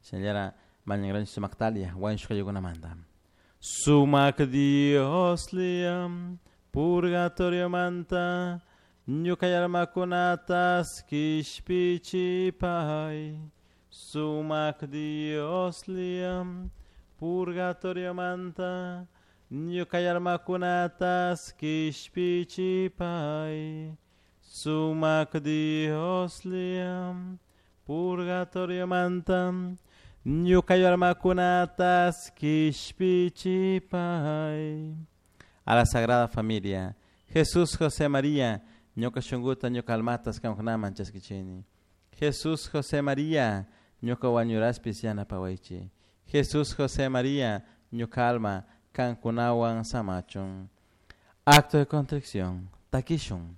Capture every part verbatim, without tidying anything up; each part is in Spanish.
Señora Mañangran Sumaktalia, Wanshuka Yugunamanda. Sumak Dios liam, purgatorio manta, Nyukayarma kunatas kishpichi pai. Sumak Dios liam, purgatorio manta, Nyukayarma kunatas kishpichi pai. Sumak Dios liam, purgatorio mantam, Nyukayarma kunatas kishpichi pai. A la Sagrada Familia, Jesús, José, María, Nyuka shunguta nyuka almatas kamknaman chaskichini. Jesús, José, María, nyuka wanyuras pisiana pawaichi. Jesús, José, María, nyuka alma kankunawan samachun. Acto de contrición, takishun.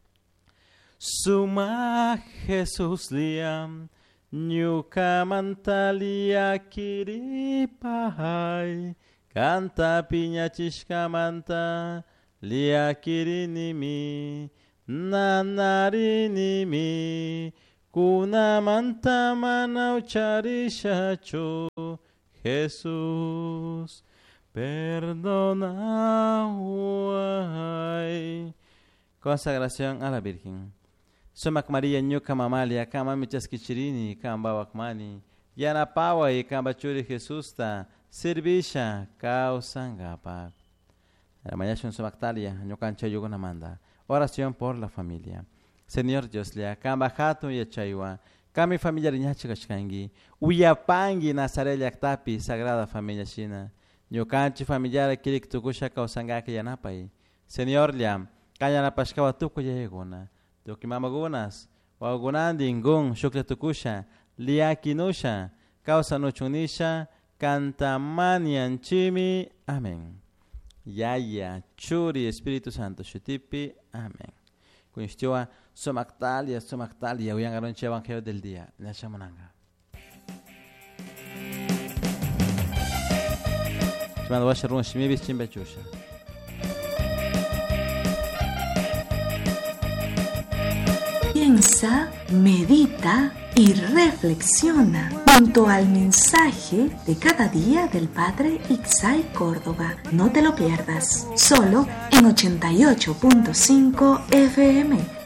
Suma Jesús liam, nyuka mantalia kiripahai, canta piña chishkamanta, lia kirinimi, nanarinimi, kuna manta manaucharishacho, Jesús, perdona. Consagración a la Virgen. Somak María nyuka mamalia kama michaskichirini kamba wakmani yana pawa y kamba churi Jesús ta servisha kausangapa. Ramayashun somaktalia nyukan chayugo namanda. Oración por la familia. Señor Dios lea kamba hatu ya chaywa kami familia riñachikashkangi uyapangi Nazaret yaktapi Sagrada Familia China nyukanchi familiar kirik tukusha kausangaki yanapai. Señor lea kanyana pashkawa tuku yegona. Dokimamagunas, wagunandi ngun shukla tukusha, liakinusha, causa nuchunisha, cantamanian chimi, amén. Yaya, churi, Espíritu Santo, shutipi, amén. Kunishtiwa, somaktalia, somaktalia, uyangaronche evangelio del día, nashamananga. Shimando washarun shimibis chimbechusha. Piensa, medita y reflexiona junto al mensaje de cada día del Padre Itzay Córdoba. No te lo pierdas, solo en ochenta y ocho punto cinco F M.